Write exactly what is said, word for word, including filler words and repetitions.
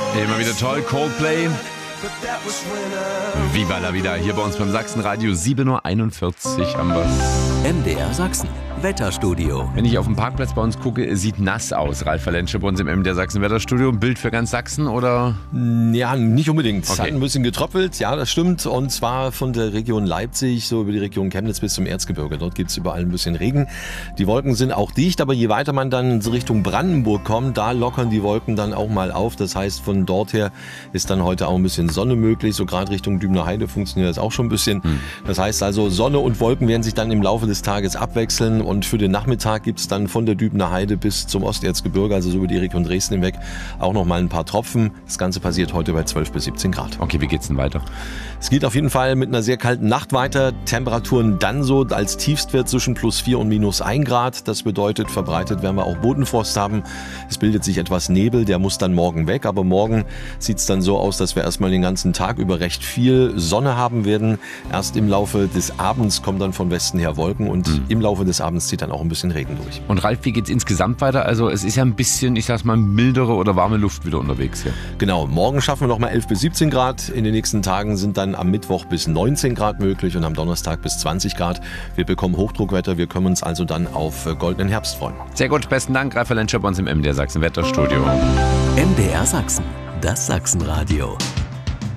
Immer wieder toll, Coldplay. Viva la vida, hier bei uns beim Sachsenradio, sieben Uhr einundvierzig haben wir's. M D R Sachsen, Wetterstudio. Wenn ich auf den Parkplatz bei uns gucke, sieht nass aus. Ralf Valensche bei uns im M D R Sachsen Wetterstudio. Ein Bild für ganz Sachsen, oder? Ja, nicht unbedingt. Es Okay. hat ein bisschen getröpfelt, ja, das stimmt. Und zwar von der Region Leipzig, so über die Region Chemnitz bis zum Erzgebirge. Dort gibt es überall ein bisschen Regen. Die Wolken sind auch dicht, aber je weiter man dann so Richtung Brandenburg kommt, da lockern die Wolken dann auch mal auf. Das heißt, von dort her ist dann heute auch ein bisschen Sonne möglich. So gerade Richtung Dübener Heide funktioniert das auch schon ein bisschen. Hm. Das heißt also, Sonne und Wolken werden sich dann im Laufe des Tages abwechseln. Und für den Nachmittag gibt es dann von der Dübener Heide bis zum Osterzgebirge, also so über die Region Dresden hinweg, auch noch mal ein paar Tropfen. Das Ganze passiert heute bei zwölf bis siebzehn Grad. Okay, wie geht's denn weiter? Es geht auf jeden Fall mit einer sehr kalten Nacht weiter. Temperaturen dann so als Tiefstwert zwischen plus vier und minus ein Grad. Das bedeutet, verbreitet werden wir auch Bodenfrost haben. Es bildet sich etwas Nebel, der muss dann morgen weg. Aber morgen sieht es dann so aus, dass wir erstmal den ganzen Tag über recht viel Sonne haben werden. Erst im Laufe des Abends kommen dann von Westen her Wolken und mhm. im Laufe des Abends zieht dann auch ein bisschen Regen durch. Und Ralf, wie geht's insgesamt weiter? Also es ist ja ein bisschen, ich sag's mal, mildere oder warme Luft wieder unterwegs hier. Genau, morgen schaffen wir noch mal elf bis siebzehn Grad. In den nächsten Tagen sind dann am Mittwoch bis neunzehn Grad möglich und am Donnerstag bis zwanzig Grad. Wir bekommen Hochdruckwetter, wir können uns also dann auf goldenen Herbst freuen. Sehr gut, besten Dank, Ralf Valensche bei uns im M D R Sachsen Wetterstudio. M D R Sachsen, das Sachsenradio.